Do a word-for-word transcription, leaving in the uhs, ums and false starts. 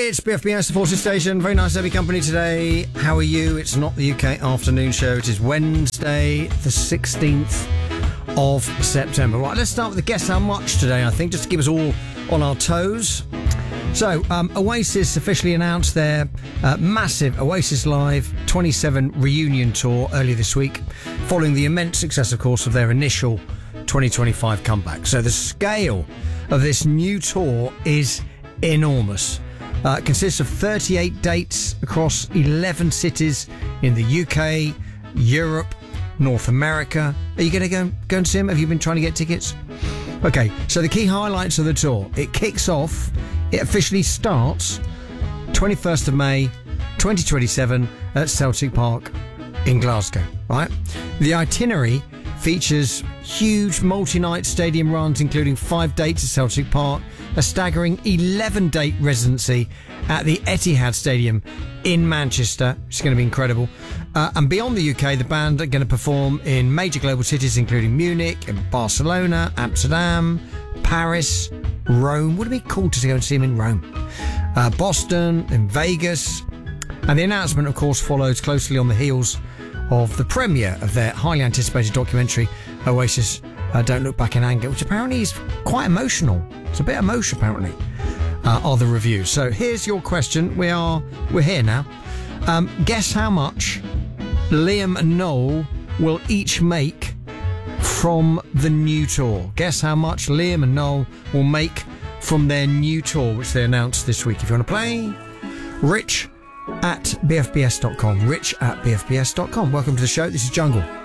It's B F B S, the Forces Station. Very nice to have your company today. How are you? It's not the U K afternoon show. It is Wednesday, the sixteenth of September. Right, let's start with the Guess How Much today, I think, just to keep us all on our toes. So, um, Oasis officially announced their uh, massive Oasis Live twenty-seven reunion tour earlier this week, following the immense success, of course, of their initial twenty twenty-five comeback. So the scale of this new tour is enormous. Uh, it consists of thirty-eight dates across eleven cities in the U K, Europe, North America. Are you going to go, go and see them? Have you been trying to get tickets? Okay, so the key highlights of the tour. It kicks off, it officially starts twenty-first of May, twenty twenty-seven at Celtic Park in Glasgow, right? The itinerary features huge multi-night stadium runs, including five dates at Celtic Park, a staggering eleven-date residency at the Etihad Stadium in Manchester. It's going to be incredible. Uh, and beyond the U K, the band are going to perform in major global cities, including Munich, and Barcelona, Amsterdam, Paris, Rome. Would it be cool to go and see them in Rome? Uh, Boston, and Vegas. And the announcement, of course, follows closely on the heels of the premiere of their highly anticipated documentary, Oasis uh, Don't Look Back in Anger, which apparently is quite emotional. It's a bit emotional, apparently, uh, are the reviews. So here's your question. We are, we're here now. Um, guess how much Liam and Noel will each make from the new tour. Guess how much Liam and Noel will make from their new tour, which they announced this week. If you want to play, Rich at b f b s dot com. Rich at b f b s dot com. Welcome to the show. This is Jungle.